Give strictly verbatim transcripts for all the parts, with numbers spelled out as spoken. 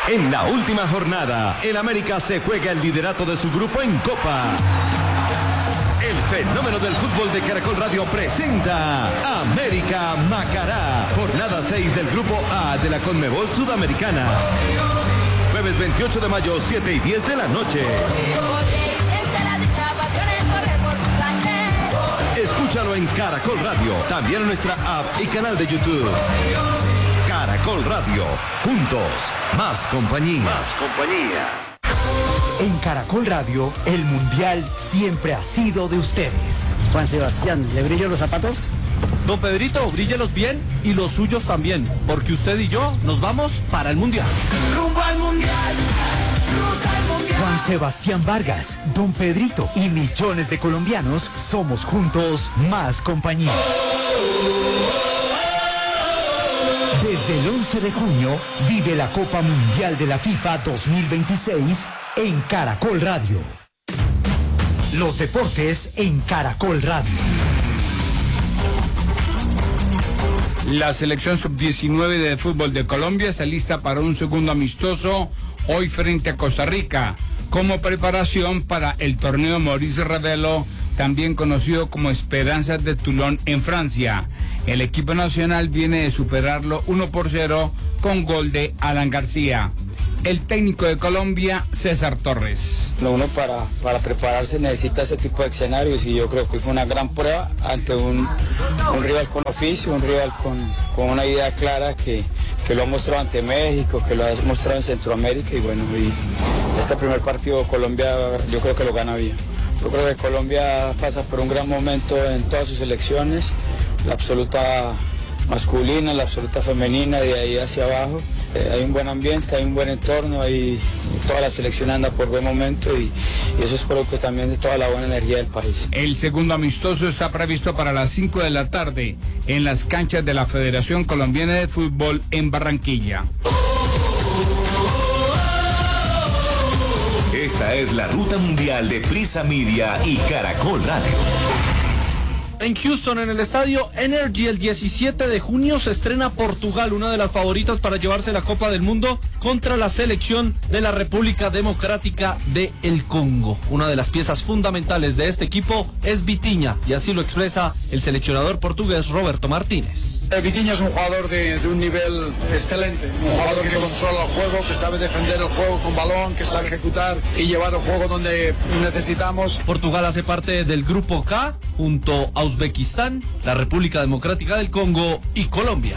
En la última jornada, el América se juega el liderato de su grupo en Copa. El fenómeno del fútbol de Caracol Radio presenta América Macará, jornada seis del grupo A de la Conmebol Sudamericana. Jueves veintiocho de mayo, siete y diez de la noche. Escúchalo en Caracol Radio, también en nuestra app y canal de YouTube. Caracol Radio, juntos, más compañía. Más compañía. En Caracol Radio, el Mundial siempre ha sido de ustedes. Juan Sebastián, ¿le brillan los zapatos? Don Pedrito, bríllelos bien y los suyos también, porque usted y yo nos vamos para el Mundial. ¡Rumbo al Mundial! ¡Ruta al Mundial! Juan Sebastián Vargas, Don Pedrito y millones de colombianos somos juntos más compañía. Desde el once de junio, vive la Copa Mundial de la FIFA dos mil veintiséis en Caracol Radio. Los deportes en Caracol Radio. La selección sub diecinueve de fútbol de Colombia está lista para un segundo amistoso hoy frente a Costa Rica, como preparación para el torneo Maurice Revello, también conocido como Esperanzas de Toulon en Francia. El equipo nacional viene de superarlo uno por cero con gol de Alan García. El técnico de Colombia, César Torres. Uno para, para prepararse necesita ese tipo de escenarios y yo creo que fue una gran prueba ante un, un rival con oficio, un rival con, con una idea clara que, que lo ha mostrado ante México, que lo ha mostrado en Centroamérica y bueno, y este primer partido Colombia yo creo que lo gana bien. Yo creo que Colombia pasa por un gran momento en todas sus elecciones, la absoluta masculina, la absoluta femenina, de ahí hacia abajo. Eh, hay un buen ambiente, hay un buen entorno, hay, toda la selección anda por buen momento y, y eso es producto también de toda la buena energía del país. El segundo amistoso está previsto para las cinco de la tarde en las canchas de la Federación Colombiana de Fútbol en Barranquilla. Esta es la ruta mundial de Prisa Media y Caracol Radio. En Houston, en el estadio Energy, el diecisiete de junio se estrena Portugal, una de las favoritas para llevarse la Copa del Mundo contra la selección de la República Democrática de el Congo. Una de las piezas fundamentales de este equipo es Vitinha, y así lo expresa el seleccionador portugués Roberto Martínez. Vitinha es un jugador de, de un nivel excelente, un jugador que controla el juego, que sabe defender el juego con balón, que sabe ejecutar y llevar el juego donde necesitamos. Portugal hace parte del Grupo K, junto a Uzbekistán, la República Democrática del Congo y Colombia.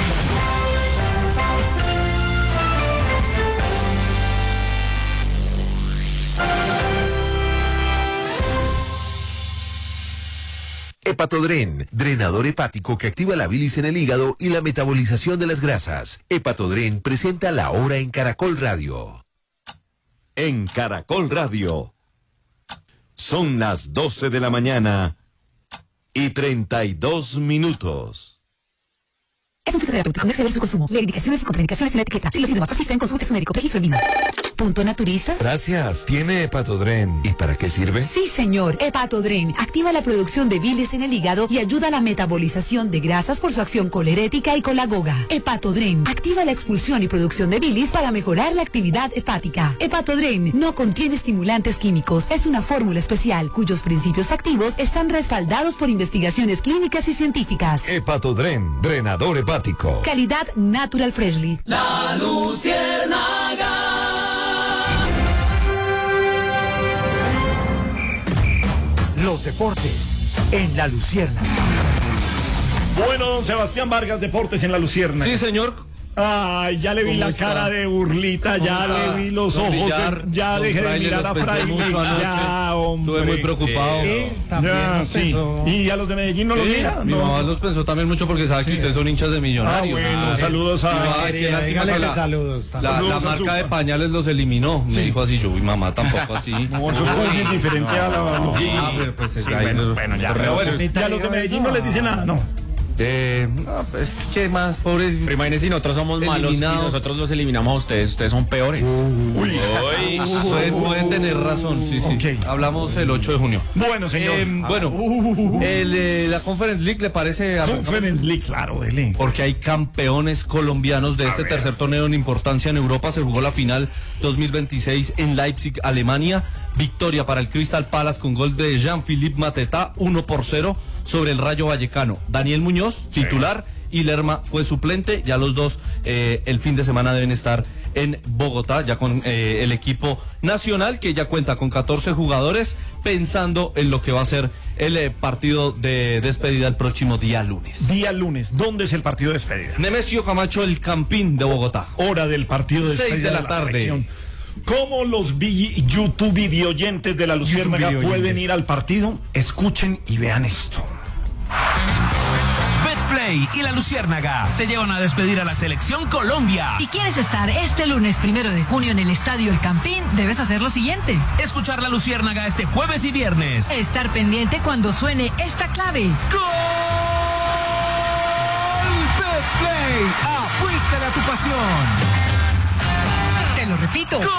Hepatodren, drenador hepático que activa la bilis en el hígado y la metabolización de las grasas. Hepatodren presenta La Hora en Caracol Radio. En Caracol Radio. Son las doce de la mañana y treinta y dos minutos. Es un fitoterapéutico, no exceder su consumo. Leer indicaciones y contraindicaciones en la etiqueta. Si los síntomas persisten, consulte a su médico. Registro en Vino. Punto Naturista. Gracias. ¿Tiene Hepatodren? ¿Y para qué sirve? Sí, señor. Hepatodren activa la producción de bilis en el hígado y ayuda a la metabolización de grasas por su acción colerética y colagoga. Hepatodren activa la expulsión y producción de bilis para mejorar la actividad hepática. Hepatodren no contiene estimulantes químicos. Es una fórmula especial cuyos principios activos están respaldados por investigaciones clínicas y científicas. Hepatodren, drenador hepático. Calidad Natural Freshly. La Luciérnaga. Los deportes en La Luciérnaga. Bueno, don Sebastián Vargas, deportes en La Luciérnaga. Sí, señor. Ay, ya le vi la está? cara de burlita, ya está? le vi los don ojos, Villar, de, ya dejé de mirar a Fraile, ya, hombre. Estuve muy preocupado. ¿Eh? Ya, sí. ¿Y a los de Medellín no sí, los mira? Mi no. mamá los pensó también mucho porque sabe sí. que ustedes son hinchas de Millonarios. Ah, bueno, ah, saludos a... Ay, qué lástima que la, saludos, la, saludos la marca de pañales los eliminó. Sí. Me dijo así, yo, mi mamá tampoco así. No, eso es muy diferente a la... Ah, pues, bueno, ya, pero bueno, ya los de Medellín no les dice nada, no. Eh, no, pues que más pobres. Pero imagínense, nosotros somos malos y nosotros los eliminamos a ustedes. Ustedes son peores. Uy. Uy. Pueden, pueden tener razón, sí, sí. Okay. Hablamos el ocho de junio. Bueno, señor. Eh, bueno, uh. el, eh, la Conference League le parece. Conference League, claro, dele. Porque hay campeones colombianos de a este ver. tercer torneo en importancia en Europa. Se jugó la final dos mil veintiséis en Leipzig, Alemania. Victoria para el Crystal Palace con gol de Jean-Philippe Mateta, uno por cero sobre el Rayo Vallecano. Daniel Muñoz, titular, sí. y Lerma fue suplente. Ya los dos eh, el fin de semana deben estar en Bogotá, ya con eh, el equipo nacional, que ya cuenta con catorce jugadores, pensando en lo que va a ser el eh, partido de despedida el próximo día lunes. Día lunes, ¿dónde es el partido de despedida? Nemesio Camacho, el Campín de Bogotá. Hora del partido de despedida. seis de la, de la tarde. Selección. ¿Cómo los YouTube videoyentes de la Luciérnaga pueden ir al partido? Escuchen y vean esto. Betplay y la Luciérnaga te llevan a despedir a la Selección Colombia. Si quieres estar este lunes primero de junio en el Estadio El Campín, debes hacer lo siguiente: escuchar la Luciérnaga este jueves y viernes. Estar pendiente cuando suene esta clave. ¡Gol! Betplay, apuéstale a tu pasión. Te lo repito. ¡Gol!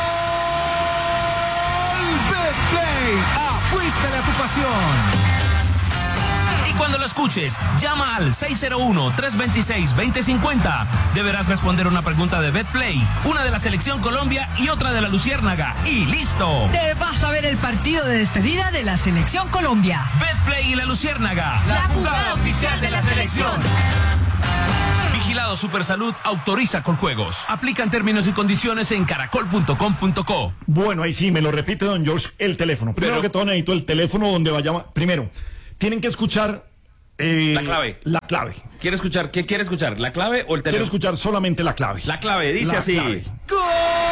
Betplay, apuéstale a tu pasión. Y cuando lo escuches, llama al seis cero uno, tres dos seis, dos cero cinco cero. Deberás responder una pregunta de Betplay, una de la Selección Colombia y otra de la Luciérnaga. ¡Y listo! Te vas a ver el partido de despedida de la Selección Colombia. Betplay y la Luciérnaga, la, la jugada oficial de la selección. Vigilado Supersalud, autoriza Coljuegos. Aplican términos y condiciones en caracol punto com punto co. Bueno, ahí sí, me lo repite don George, el teléfono. Primero Pero, que todo necesito el teléfono donde vaya. Primero, tienen que escuchar eh, la clave. La clave. ¿Quiere escuchar? ¿Qué quiere escuchar? ¿La clave o el teléfono? Quiero escuchar solamente la clave. La clave, dice la así. Clave. ¡Gol!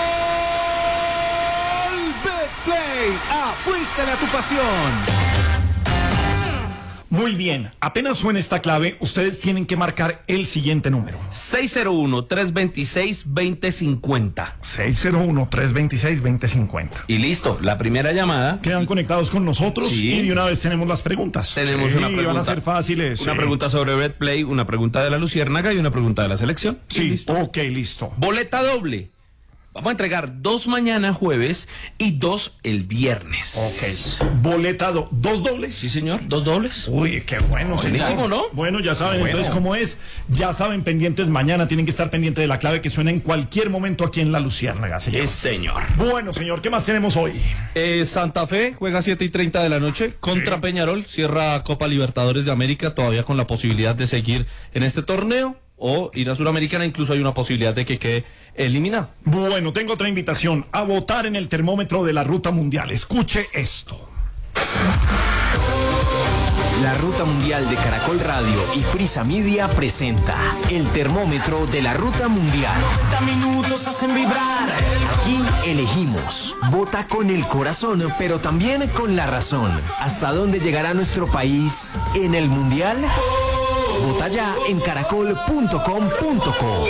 Betplay, apuéstale a tu pasión. Muy bien, apenas suene esta clave, ustedes tienen que marcar el siguiente número. seis cero uno, tres dos seis, dos cero cinco cero. seis cero uno, tres dos seis, dos cero cinco cero. Y listo, la primera llamada. Quedan conectados con nosotros sí. y de una vez tenemos las preguntas. Tenemos sí, una pregunta. Van a ser fáciles. Una sí. pregunta sobre Betplay, una pregunta de la Luciérnaga y una pregunta de la selección. Sí, listo. Ok, listo. Boleta doble. Vamos a entregar dos mañana jueves y dos el viernes. Ok. Boleta, do, ¿dos dobles? Sí, señor, dos dobles. Uy, qué bueno, buenísimo, señor. ¿no? Bueno, ya saben bueno. entonces cómo es. Ya saben, pendientes mañana, tienen que estar pendientes de la clave que suena en cualquier momento aquí en la Luciérnaga, señor. Sí, señor. Bueno, señor, ¿qué más tenemos hoy? Eh, Santa Fe juega siete y treinta de la noche contra sí. Peñarol, cierra Copa Libertadores de América, todavía con la posibilidad de seguir en este torneo o ir a Suramericana, incluso hay una posibilidad de que quede eliminado. Bueno, tengo otra invitación, a votar en el termómetro de la Ruta Mundial. Escuche esto. La Ruta Mundial de Caracol Radio y Prisa Media presenta el termómetro de la Ruta Mundial. noventa minutos hacen vibrar. Aquí elegimos. Vota con el corazón, pero también con la razón. ¿Hasta dónde llegará nuestro país en el Mundial? Vota ya en caracol punto com punto co.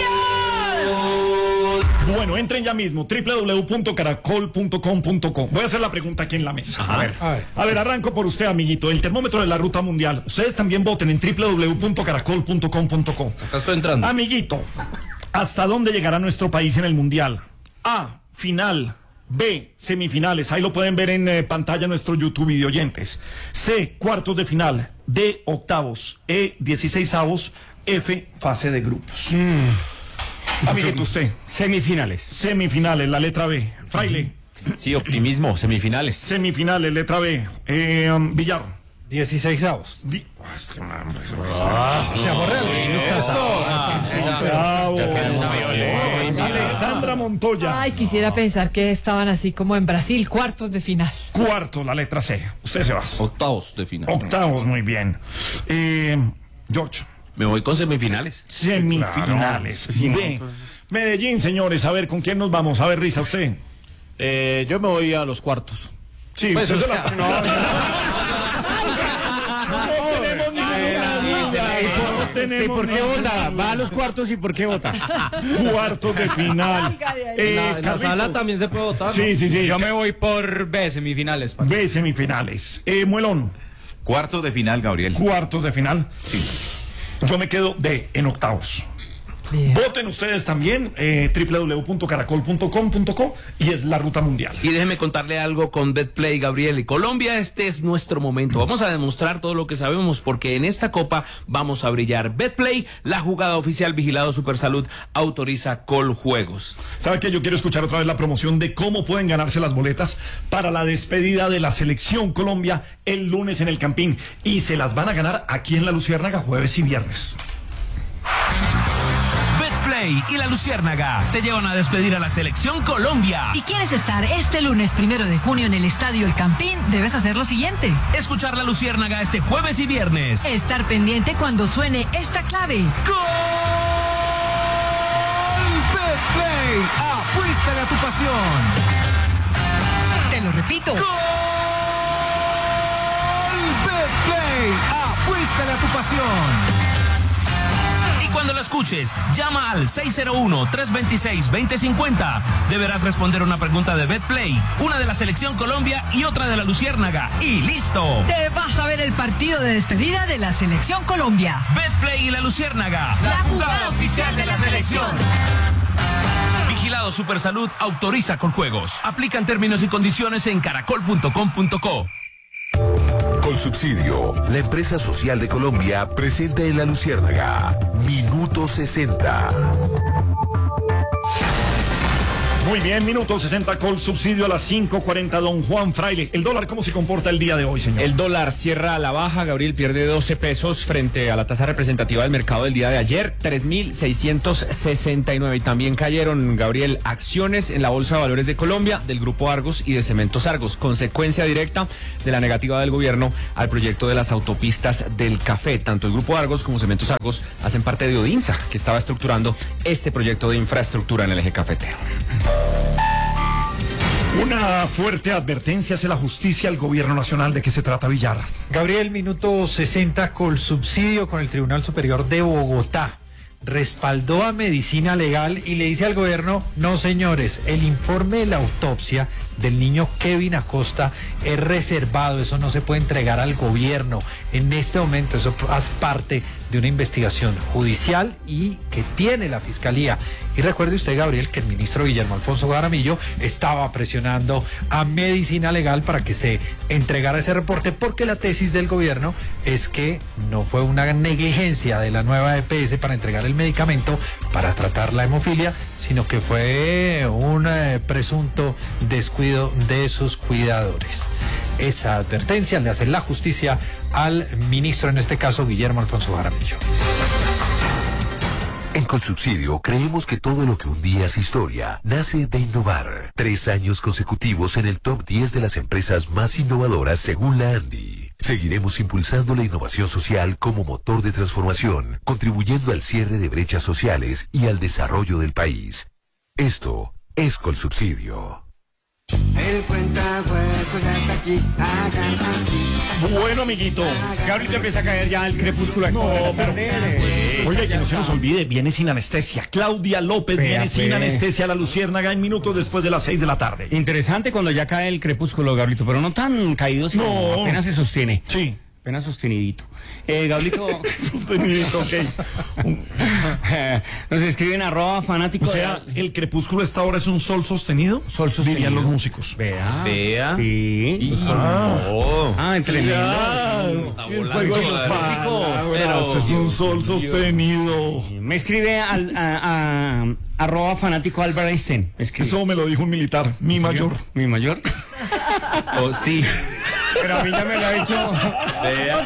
Bueno, entren ya mismo, doble u doble u doble u punto caracol punto com punto co. Voy a hacer la pregunta aquí en la mesa. A ver, a ver, a ver, arranco por usted, amiguito. El termómetro de la Ruta Mundial. Ustedes también voten en doble u doble u doble u punto caracol punto com punto co. Acá estoy entrando. Amiguito, ¿hasta dónde llegará nuestro país en el Mundial? A, final. B, semifinales. Ahí lo pueden ver en eh, pantalla nuestros YouTube videoyentes. C, cuartos de final. D, octavos. E, dieciseisavos. F, fase de grupos. Mm. Amiguito, usted. Semifinales. Semifinales, la letra B. Fraile. Sí, optimismo, semifinales. Semifinales, letra B. Eh, um, Villar. Dieciseisavos. Di oh, este man, eso ah, es. Se Alexandra Montoya. Ay, quisiera pensar que estaban así como en Brasil, cuartos de final. Cuartos, la letra C. Usted se va. Octavos de final. Octavos, muy bien. Eh, George. Me voy con semifinales. Semifinales. Sí, sí, ve. Entonces... Medellín, señores, a ver, ¿con quién nos vamos? A ver, Risa, usted. Eh, yo me voy a los cuartos. Sí, pues eso la... no, no, no. ¿Y por qué vota? Va a los cuartos y por qué vota. Cuartos de final. Eh, en la, la sala también se puede votar. Sí, ¿no? sí, sí. Yo me voy por B, semifinales. Paco. B, semifinales. Eh, Muelón. Cuartos de final, Gabriel. Cuartos de final. Sí. Yo me quedo D, en octavos. Bien. Voten ustedes también, eh, doble u doble u doble u punto caracol punto com punto co, y es la ruta mundial. Y déjeme contarle algo con Betplay, Gabriel. Y Colombia, este es nuestro momento. Vamos a demostrar todo lo que sabemos, porque en esta copa vamos a brillar. Betplay, la jugada oficial, vigilado Supersalud, autoriza Coljuegos. ¿Sabe qué? Yo quiero escuchar otra vez la promoción de cómo pueden ganarse las boletas para la despedida de la Selección Colombia el lunes en el Campín. Y se las van a ganar aquí en La Luciérnaga jueves y viernes. Betplay y La Luciérnaga te llevan a despedir a la Selección Colombia. ¿Y quieres estar este lunes primero de junio en el Estadio El Campín? Debes hacer lo siguiente: escuchar La Luciérnaga este jueves y viernes. Estar pendiente cuando suene esta clave. ¡Gol! Betplay, apuéstale a tu pasión. Te lo repito. ¡Gol! Betplay, apuéstale a tu pasión. Y cuando lo escuches, llama al seis cero uno, tres dos seis, dos cero cinco cero. Deberás responder una pregunta de Betplay, una de la Selección Colombia y otra de La Luciérnaga. ¡Y listo! Te vas a ver el partido de despedida de la Selección Colombia. Betplay y La Luciérnaga, la jugada oficial de la selección. Vigilado Supersalud, autoriza Coljuegos. Aplican términos y condiciones en caracol punto com punto co. Colsubsidio, la empresa social de Colombia, presenta en La Luciérnaga Minuto sesenta. Muy bien, minuto sesenta, Colsubsidio a las cinco cuarenta, don Juan Fraile. ¿El dólar cómo se comporta el día de hoy, señor? El dólar cierra a la baja, Gabriel, pierde doce pesos frente a la tasa representativa del mercado del día de ayer, tres mil seiscientos sesenta y nueve. Y también cayeron, Gabriel, acciones en la Bolsa de Valores de Colombia, del Grupo Argos y de Cementos Argos, consecuencia directa de la negativa del gobierno al proyecto de las autopistas del café. Tanto el Grupo Argos como Cementos Argos hacen parte de Odinsa, que estaba estructurando este proyecto de infraestructura en el eje cafetero. Una fuerte advertencia hace la justicia al gobierno nacional. ¿De qué se trata, Villar? Gabriel, minuto sesenta, Colsubsidio con el Tribunal Superior de Bogotá respaldó a Medicina Legal y le dice al gobierno: no, señores, el informe de la autopsia del niño Kevin Acosta es reservado, eso no se puede entregar al gobierno en este momento, eso hace parte de una investigación judicial y que tiene la Fiscalía. Y recuerde usted, Gabriel, que el ministro Guillermo Alfonso Jaramillo estaba presionando a Medicina Legal para que se entregara ese reporte, porque la tesis del gobierno es que no fue una negligencia de la nueva E P S para entregar el medicamento para tratar la hemofilia, sino que fue un eh, presunto descuido de sus cuidadores. Esa advertencia le hace la justicia al ministro, en este caso Guillermo Alfonso Jaramillo. En Colsubsidio creemos que todo lo que un día es historia nace de innovar. Tres años consecutivos en el top diez de las empresas más innovadoras según la ANDI. Seguiremos impulsando la innovación social como motor de transformación, contribuyendo al cierre de brechas sociales y al desarrollo del país. Esto es Colsubsidio. El cuentahuesos ya está aquí, hagan así. Bueno, amiguito, que ahorita empieza a caer ya el crepúsculo. No, pero oiga, que no se nos olvide, viene sin anestesia. Claudia López Vea, viene sin pues. anestesia a La Luciérnaga en minutos después de las seis de la tarde. Interesante cuando ya cae el crepúsculo, Gablito, pero no tan caído, sino No. apenas se sostiene. Sí. Apenas sostenidito. Eh, Gablito. Sostenidito, ok. Nos escriben arroba fanático. O sea, ¿el crepúsculo esta hora es un sol sostenido? Sol sostenido. Dirían los músicos. Vea. Vea. Sí. Ah, Oh. Ah, entre ya, Está es volando juego de la los palabras, pero- es un sol sostenido. Me escribe al, a, a, arroba fanático Albert Einstein. Me escribe. Eso me lo dijo un militar, mi mayor. ¿Mi mayor? Oh, sí. Pero a mí ya me lo ha dicho. Vea.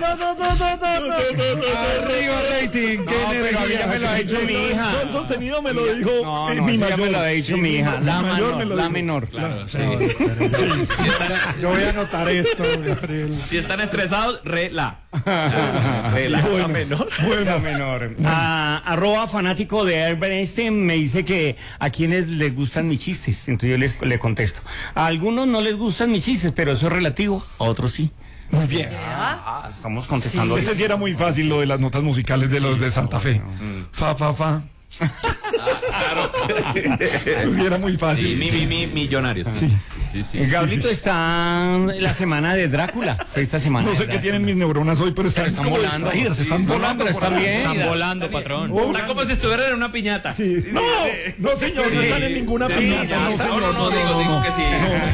Arriba rating, No, pero a mí ya me lo ha dicho mi hija. Sol sostenido me lo dijo No, eh, no, mi eso ya mayor. me lo ha dicho Sí, mi hija. mi La mayor menor, me lo la dijo. menor. Claro, sí. Yo voy a anotar esto, Gabriel. Si están estresados, rela. Rela. Bueno, menor. La menor. A, arroba fanático de Albert Einstein me dice que a quienes les gustan mis chistes. Entonces yo les, le contesto. A algunos no les gustan mis chistes, pero eso es relativo. A otros sí. Muy bien. Ah, estamos contestando. Ese sí era muy fácil, lo de las notas musicales de los de Santa Fe. Fa, fa, fa. Claro. Eso sí era muy fácil. Sí, mi, mi, mi, millonarios. Sí. Sí, sí. El Gablito sí, sí. está en la semana de Drácula. Fue esta semana. No sé qué tienen mis neuronas hoy, pero están, están como volando. distraídas, están Sí, volando. pero están bien. Están Están volando, patrón. Oh, Está como si estuvieran en una piñata. Sí. No, no señor, no Sí. están en ninguna Sí, piñata. sí, No, sí. señor, No, no, no, digo, digo que sí.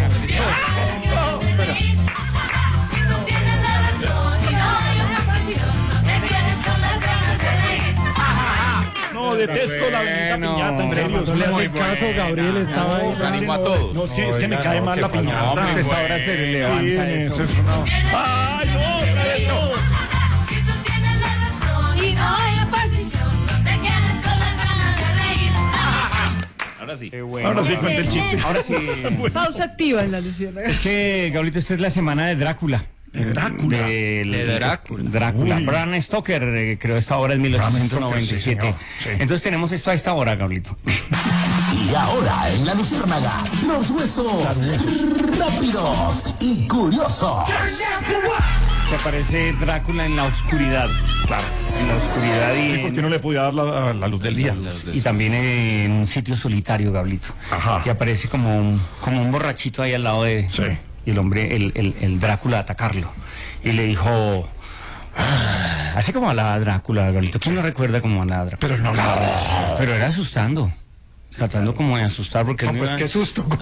No, detesto la bendita Bueno, piñata, en serio. No le Muy hace caso, buena. Gabriel estaba ahí. No, Los animo a todos. No, es que, es que me Oiga, cae no, mal qué la falta. piñata. No, pero esta hora se levanta Sí, eso. eso, no. ¡Ay, no! Eso. Si tú tienes la razón y no hay oposición, no te quedes con las ganas de reír. Ahora sí. Ahora sí cuenta el chiste. Ahora sí. Pausa activa en la luciérnaga. Es que, Gablito, esta es la semana de Drácula. De Drácula. Del- De Drácula. Drácula. Uy. Bram Stoker eh, creó esta obra en mil ochocientos noventa y siete. Bram Stoker, sí, señor. Sí. Entonces tenemos esto a esta hora, Gablito. Y ahora en la Luciérnaga, los huesos rápidos y curiosos. Se aparece Drácula en la oscuridad. Claro. En la oscuridad y, ¿Y por qué no le podía dar la, la luz del día? y también en un sitio solitario, Gablito. Ajá. Que aparece como un, como un borrachito ahí al lado de... Sí. Y el hombre, el, el, el Drácula a atacarlo. Y le dijo... "Ah", así como hablaba Drácula, Gablito. ¿Quién no recuerda cómo hablaba Drácula? Pero no la... Pero era asustando. Tratando como de asustar porque... No, él no pues iba- qué susto. No,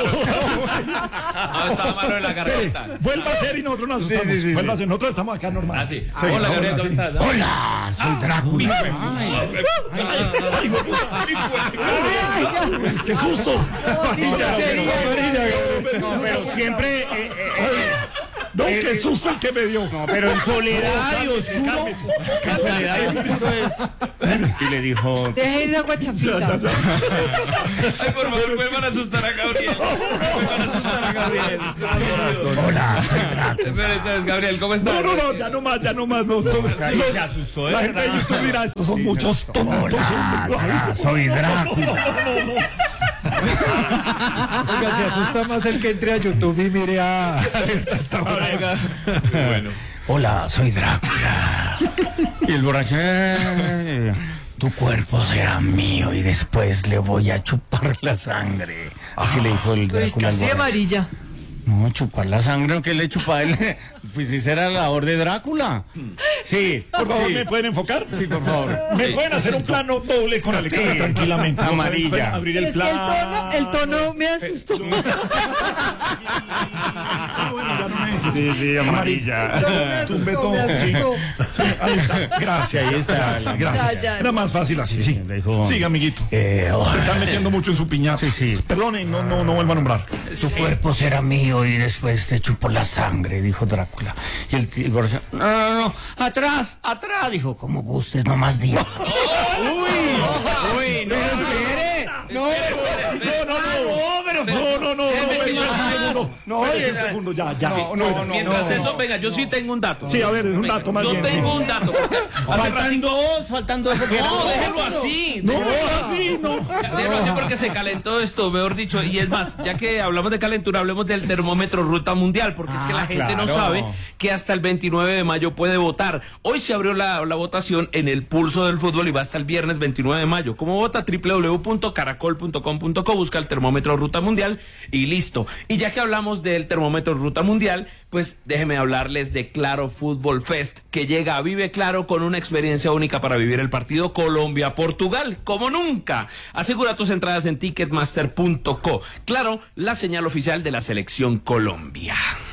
estaba malo en la garganta. Vuelva a ser y nosotros nos asustamos. Sí, sí, sí, Vuelva a sí. ser, nosotros estamos acá normal. Ah, sí. Sí, Hola, ahora Gabriel, sí. ¿cómo estás? Hola, soy Drácula. Ay, ¡Qué susto! No, pero siempre... eh, eh, eh, No, qué susto el que me dio. No, pero en soledad y oscuro. Cálmese. En soledad y oscuro es. Y le dijo. Deje esa guachapita. Ay, por favor, vuelvan a asustar a Gabriel. Vuelvan a asustar a Gabriel. Hola, soy Drácula. Espera, entonces, Gabriel, ¿cómo estás? No, no, no, ya no más, ya no más. No, son, Ahí los- se asustó, la de gente de verdad. YouTube dirá, estos son muchos tontos. hombre. Hola, soy Drácula. Oiga, se asusta más el que entre a YouTube y mire a esta hora. Bueno. Hola, soy Drácula. Y el borracho. "Eh, Tu cuerpo será mío y después le voy a chupar la sangre". Así le dijo el Uy, Drácula al casi borracho. amarilla. No, chupar la sangre, ¿qué le chupa a él? Pues esa era la labor de Drácula. Sí, Por favor, sí. ¿me pueden enfocar? Sí, por favor. ¿Me pueden hacer un plano doble con Alexandra Sí. tranquilamente? Amarilla. ¿Pueden abrir el Es que el plano? tono, el tono me asustó. Ah, bueno, ya no me- Sí, sí, amarilla. El tono me asustó, Tumbeto, me sí. asustó. Sí, ahí está. Gracias. Ahí está. Gracias. gracias. Ya, ya. Era más fácil así, sí. le dijo- Siga, amiguito. Eh, oh, Se están metiendo mucho en su piñata. Sí, sí. Perdone, no, no, no vuelva a nombrar. Tu cuerpo será mío y después te chupo la sangre, dijo Drácula. Y el, el borracho, no, no, no, atrás, atrás, dijo, como gustes, no más digo. Uy, no. No, Espere, No, no, no, pero no, no, no, no, Espere, no, espere, no, no, espérese un segundo, ya, ya. No, no, no. Mientras eso, venga, yo sí tengo un dato. Sí, a ver, un Venga, dato más Yo bien, tengo sí. un dato. porque hace Faltan ratito- dos, faltan dos. porque- No, déjelo así. No, déjelo así, no. Déjalo así porque se calentó esto, mejor dicho. Y es más, ya que hablamos de calentura, hablemos del termómetro Ruta Mundial, porque es que la Ah, gente no claro. sabe que hasta el veintinueve de mayo puede votar. Hoy se abrió la, la votación en el Pulso del Fútbol y va hasta el viernes veintinueve de mayo. ¿Cómo vota? doble u doble u doble u punto caracol punto com punto co, busca el termómetro Ruta Mundial y listo. Y ya que hablamos del termómetro Ruta Mundial, pues déjenme hablarles de Claro Fútbol Fest, que llega a Vive Claro con una experiencia única para vivir el partido Colombia-Portugal, como nunca. Asegura tus entradas en ticketmaster punto co. Claro, la señal oficial de la selección Colombia.